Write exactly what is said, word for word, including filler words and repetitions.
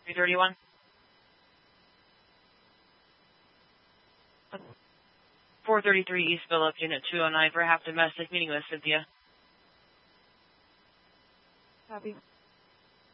three thirty-one. four thirty-three East Phillip, Unit two oh nine for half domestic, meeting with Cynthia. Copy.